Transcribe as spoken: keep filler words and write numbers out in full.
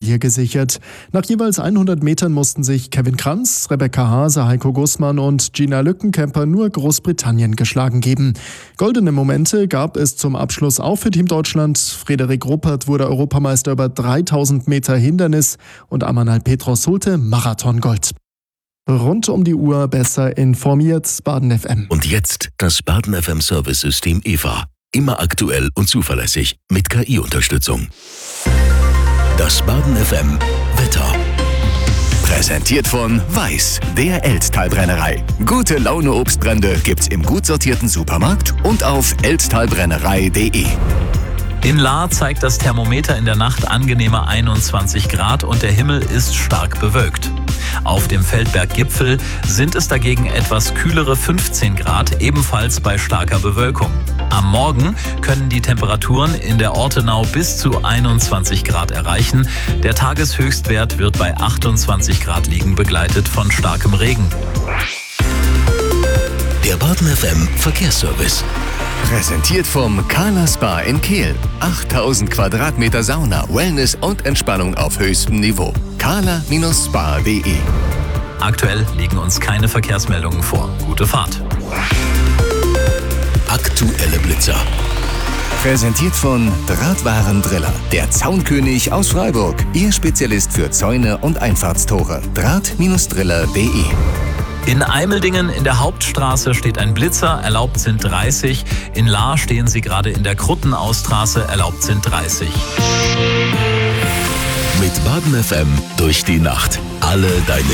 Medaille gesichert. Nach jeweils hundert Metern mussten sich Kevin Kranz, Rebecca Haase, Heiko Gussmann und Gina Lückenkämper nur Großbritannien geschlagen geben. Goldene Momente gab es zum Abschluss auch für Team Deutschland. Frederik Ruppert wurde Europameister über dreitausend Meter Hindernis und Amanal Petros holte Marathongold. Rund um die Uhr besser informiert, Baden F M. Und jetzt das Baden F M Service-System E V A. Immer aktuell und zuverlässig mit K I-Unterstützung. Das Baden F M Wetter. Präsentiert von Weiß, der Elztal-Brennerei. Gute Laune Obstbrände gibt's im gut sortierten Supermarkt und auf elztalbrennerei punkt de. In Lahr zeigt das Thermometer in der Nacht angenehme einundzwanzig Grad und der Himmel ist stark bewölkt. Auf dem Feldberggipfel sind es dagegen etwas kühlere fünfzehn Grad, ebenfalls bei starker Bewölkung. Am Morgen können die Temperaturen in der Ortenau bis zu einundzwanzig Grad erreichen. Der Tageshöchstwert wird bei achtundzwanzig Grad liegen, begleitet von starkem Regen. Der Baden F M Verkehrsservice. Präsentiert vom Kala Spa in Kehl. achttausend Quadratmeter Sauna, Wellness und Entspannung auf höchstem Niveau. kala Spa punkt de. Aktuell liegen uns keine Verkehrsmeldungen vor. Gute Fahrt. Aktuelle Blitzer. Präsentiert von Drahtwarendriller, der Zaunkönig aus Freiburg. Ihr Spezialist für Zäune und Einfahrtstore. Draht Driller punkt de. In Eimeldingen in der Hauptstraße steht ein Blitzer, erlaubt sind dreißig. In Lahr stehen sie gerade in der Kruttenaustraße, erlaubt sind dreißig. Mit Baden F M durch die Nacht. Alle deine